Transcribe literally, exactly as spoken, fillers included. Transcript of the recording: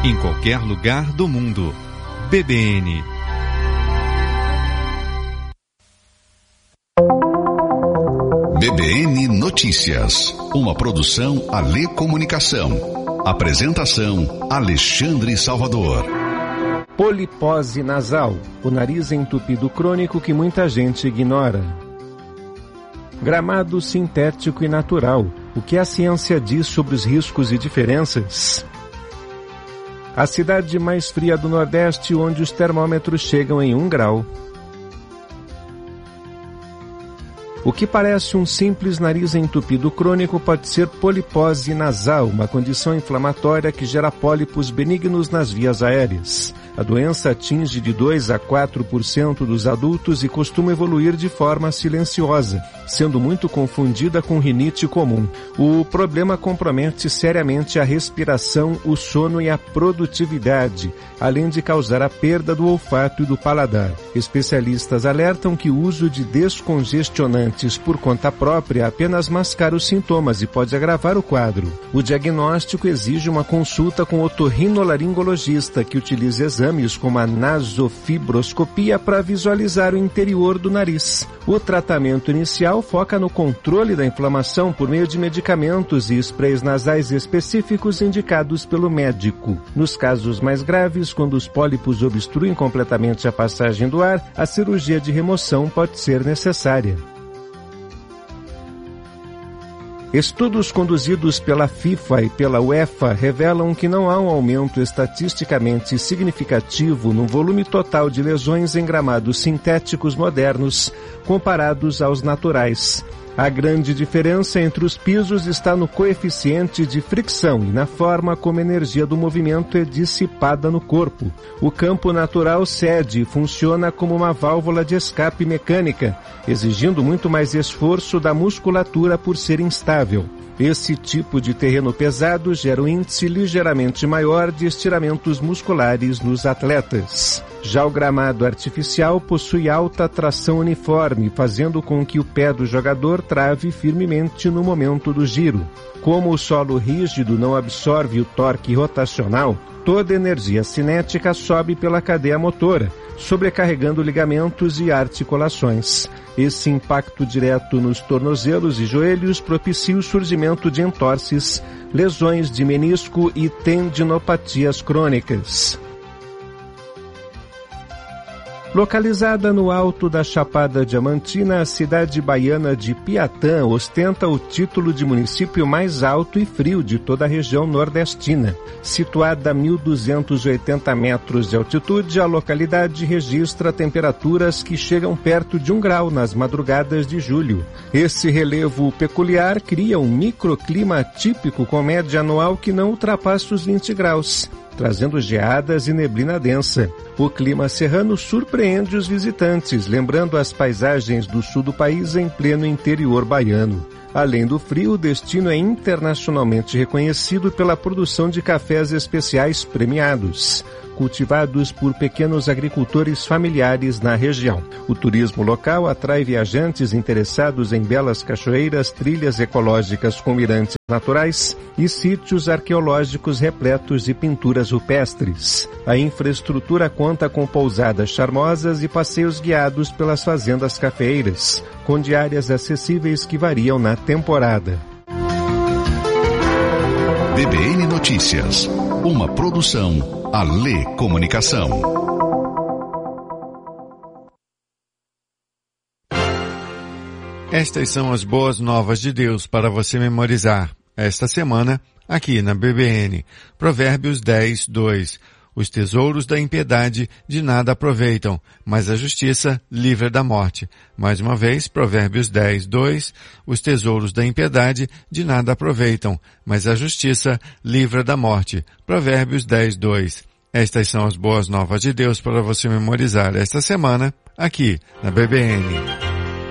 em qualquer lugar do mundo. B B N. B B N Notícias, uma produção Alê Comunicação. Apresentação Alexandre Salvador. Polipose nasal, o nariz entupido crônico que muita gente ignora. Gramado sintético e natural, o que a ciência diz sobre os riscos e diferenças? A cidade mais fria do Nordeste, onde os termômetros chegam em um grau. O que parece um simples nariz entupido crônico pode ser polipose nasal, uma condição inflamatória que gera pólipos benignos nas vias aéreas. A doença atinge de dois a quatro por cento dos adultos e costuma evoluir de forma silenciosa, sendo muito confundida com rinite comum. O problema compromete seriamente a respiração, o sono e a produtividade, além de causar a perda do olfato e do paladar. Especialistas alertam que o uso de descongestionantes por conta própria apenas mascara os sintomas e pode agravar o quadro. O diagnóstico exige uma consulta com o otorrinolaringologista, que utiliza exames como a nasofibroscopia para visualizar o interior do nariz. O tratamento inicial foca no controle da inflamação por meio de medicamentos e sprays nasais específicos indicados pelo médico. Nos casos mais graves, quando os pólipos obstruem completamente a passagem do ar, a cirurgia de remoção pode ser necessária. Estudos conduzidos pela FIFA e pela UEFA revelam que não há um aumento estatisticamente significativo no volume total de lesões em gramados sintéticos modernos comparados aos naturais. A grande diferença entre os pisos está no coeficiente de fricção e na forma como a energia do movimento é dissipada no corpo. O campo natural cede e funciona como uma válvula de escape mecânica, exigindo muito mais esforço da musculatura por ser instável. Esse tipo de terreno pesado gera um índice ligeiramente maior de estiramentos musculares nos atletas. Já o gramado artificial possui alta tração uniforme, fazendo com que o pé do jogador trave firmemente no momento do giro. Como o solo rígido não absorve o torque rotacional, toda a energia cinética sobe pela cadeia motora, sobrecarregando ligamentos e articulações. Esse impacto direto nos tornozelos e joelhos propicia o surgimento de entorses, lesões de menisco e tendinopatias crônicas. Localizada no alto da Chapada Diamantina, a cidade baiana de Piatã ostenta o título de município mais alto e frio de toda a região nordestina. Situada a mil duzentos e oitenta metros de altitude, a localidade registra temperaturas que chegam perto de um grau nas madrugadas de julho. Esse relevo peculiar cria um microclima típico com média anual que não ultrapassa os vinte graus. Trazendo geadas e neblina densa. O clima serrano surpreende os visitantes, lembrando as paisagens do sul do país em pleno interior baiano. Além do frio, o destino é internacionalmente reconhecido pela produção de cafés especiais premiados, cultivados por pequenos agricultores familiares na região. O turismo local atrai viajantes interessados em belas cachoeiras, trilhas ecológicas com mirantes naturais e sítios arqueológicos repletos de pinturas rupestres. A infraestrutura conta com pousadas charmosas e passeios guiados pelas fazendas cafeeiras, com diárias acessíveis que variam na temporada. B B N Notícias, uma produção Alê Comunicação. Estas são as boas novas de Deus para você memorizar esta semana aqui na B B N. Provérbios dez, dois. Os tesouros da impiedade de nada aproveitam, mas a justiça livra da morte. Mais uma vez, Provérbios dez, dois. Os tesouros da impiedade de nada aproveitam, mas a justiça livra da morte. Provérbios dez, dois. Estas são as boas novas de Deus para você memorizar esta semana aqui na B B N.